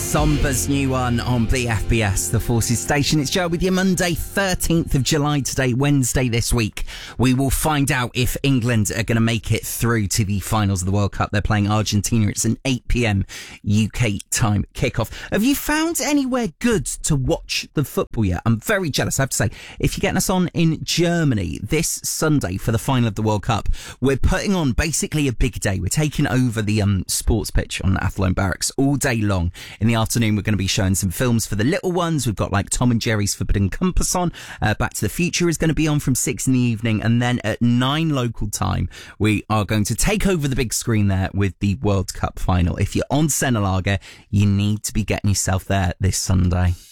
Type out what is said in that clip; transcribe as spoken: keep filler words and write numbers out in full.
Somba's new one on B F B S, the Forces station. It's Joe with you. Monday, thirteenth of July today, Wednesday this week. We will find out if England are going to make it through to the finals of the World Cup. They're playing Argentina. It's an eight p.m. U K time kickoff. Have you found anywhere good to watch the football yet? I'm very jealous, I have to say. If you're getting us on in Germany this Sunday for the final of the World Cup, we're putting on basically a big day. We're taking over the um, sports pitch on Athlone Barracks all day long. In the afternoon, we're going to be showing some films for the little ones. We've got like Tom and Jerry's Forbidden Compass on. Uh, Back to the Future is going to be on from six in the evening. And then at nine local time, we are going to take over the big screen there with the World Cup final. If you're on Senna Lager, you need to be getting yourself there this Sunday.